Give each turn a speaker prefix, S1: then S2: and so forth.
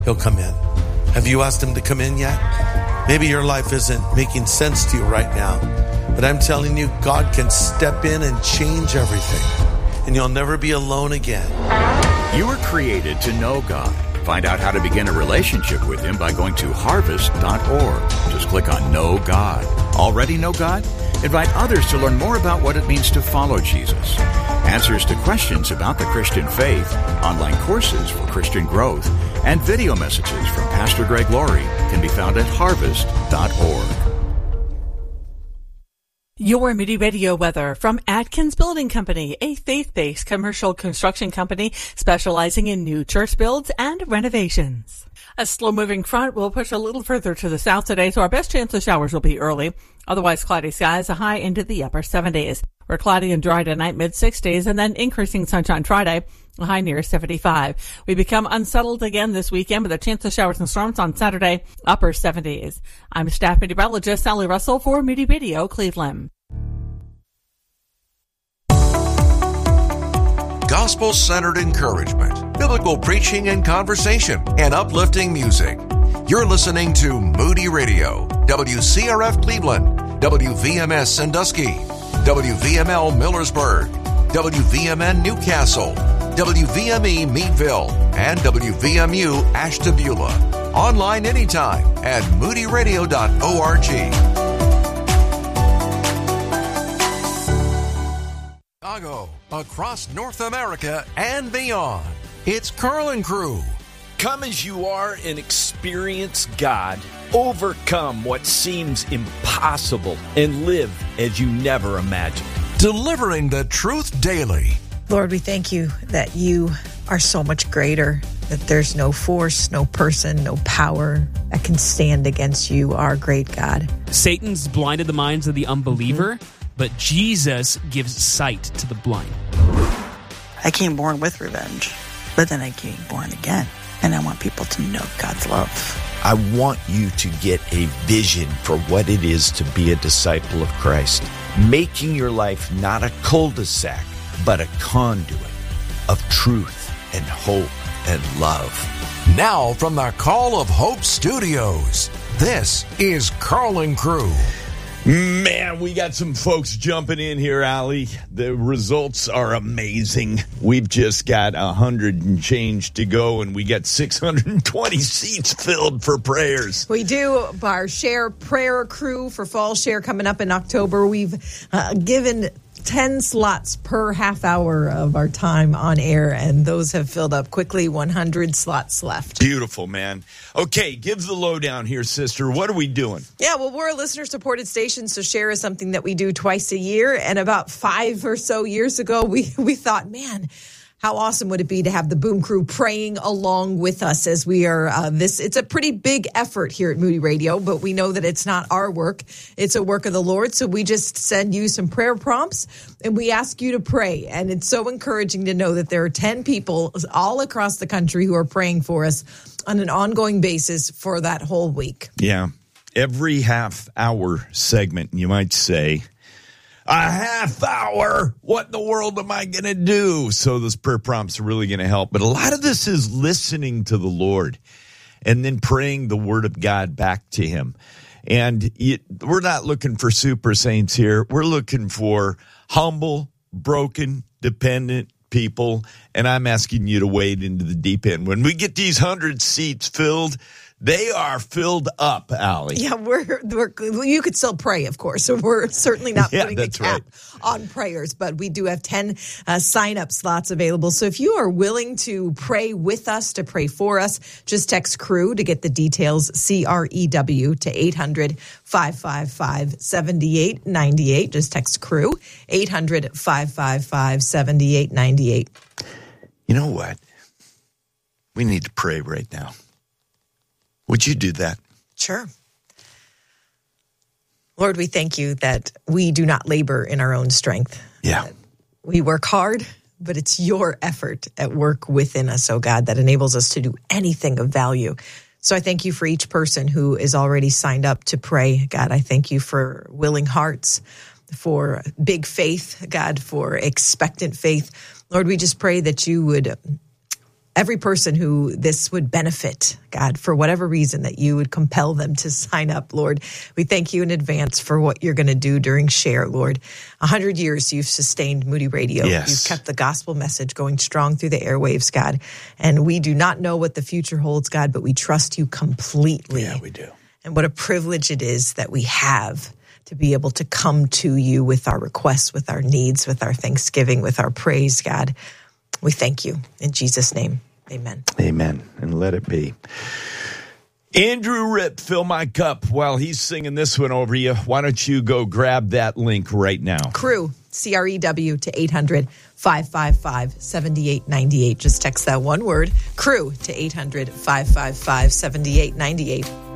S1: He'll come in. Have you asked him to come in yet? Maybe your life isn't making sense to you right now, but I'm telling you, God can step in and change everything, and you'll never be alone again.
S2: You were created to know God. Find out how to begin a relationship with Him by going to harvest.org. Just click on Know God. Already know God? Invite others to learn more about what it means to follow Jesus. Answers to questions about the Christian faith, online courses for Christian growth, and video messages from Pastor Greg Laurie can be found at harvest.org.
S3: Your Moody Radio weather from Atkins Building Company, a faith-based commercial construction company specializing in new church builds and renovations. A slow-moving front will push a little further to the south today, so our best chance of showers will be early. Otherwise, cloudy skies, a high into the upper 70s. We're cloudy and dry tonight, mid-60s, and then increasing sunshine Friday, a high near 75. We become unsettled again this weekend with a chance of showers and storms on Saturday, upper 70s. I'm staff meteorologist Sally Russell for Moody Radio, Cleveland.
S4: Gospel-centered encouragement, biblical preaching and conversation, and uplifting music. You're listening to Moody Radio, WCRF Cleveland, WVMS Sandusky, WVML Millersburg, WVMN Newcastle, WVME Meadville, and WVMU Ashtabula. Online anytime at moodyradio.org. Chicago, across North America and beyond. It's Carl and Crew.
S5: Come as you are and experience God. Overcome what seems impossible and live as you never imagined.
S4: Delivering the truth daily.
S6: Lord, we thank you that you are so much greater, that there's no force, no person, no power that can stand against you, our great God.
S7: Satan's blinded the minds of the unbeliever, but Jesus gives sight to the blind.
S8: I came born with revenge, but then I came born again. And I want people to know God's love.
S9: I want you to get a vision for what it is to be a disciple of Christ. Making your life not a cul-de-sac, but a conduit of truth and hope and love.
S4: Now from the Call of Hope Studios, this is Carl and Crew.
S10: Man, we got some folks jumping in here, Allie. The results are amazing. We've just got 100 and change to go, and we got 620 seats filled for prayers.
S6: We do. Our Share Prayer Crew for Fall Share coming up in October. We've given 10 slots per half hour of our time on air, and those have filled up quickly. 100 slots left.
S10: Beautiful, man. Okay, give the lowdown here, sister. What are we doing?
S6: Yeah, well, we're a listener-supported station, so Share is something that we do twice a year. And about 5 or so years ago, we thought, man, how awesome would it be to have the Boom Crew praying along with us as we are it's a pretty big effort here at Moody Radio, but we know that it's not our work. It's a work of the Lord. So we just send you some prayer prompts and we ask you to pray. And it's so encouraging to know that there are 10 people all across the country who are praying for us on an ongoing basis for that whole week.
S10: Yeah. Every half hour segment, you might say, a half hour? What in the world am I going to do? So those prayer prompts are really going to help. But a lot of this is listening to the Lord and then praying the word of God back to him. And we're not looking for super saints here. We're looking for humble, broken, dependent people. And I'm asking you to wade into the deep end. When we get these 100 seats filled, they are filled up, Allie.
S6: Yeah, you could still pray, of course. So we're certainly not putting a cap on prayers, but we do have 10 sign-up slots available. So if you are willing to pray with us, to pray for us, just text CREW to get the details, CREW, to 800-555-7898. Just text CREW, 800-555-7898.
S10: You know what? We need to pray right now. Would you do that?
S6: Sure. Lord, we thank you that we do not labor in our own strength.
S10: Yeah.
S6: We work hard, but it's your effort at work within us, oh God, that enables us to do anything of value. So I thank you for each person who is already signed up to pray. God, I thank you for willing hearts, for big faith, God, for expectant faith. Lord, we just pray that you would every person who this would benefit, God, for whatever reason that you would compel them to sign up, Lord. We thank you in advance for what you're going to do during Share, Lord. 100 years you've sustained Moody Radio.
S10: Yes.
S6: You've kept the gospel message going strong through the airwaves, God. And we do not know what the future holds, God, but we trust you completely.
S10: Yeah, we do.
S6: And what a privilege it is that we have to be able to come to you with our requests, with our needs, with our thanksgiving, with our praise, God. We thank you. In Jesus' name, amen.
S10: Amen. And let it be. Andrew Ripp, Fill My Cup. While he's singing this one over you, why don't you go grab that link right now?
S6: Crew, CREW to 800-555-7898. Just text that one word, crew, to 800-555-7898.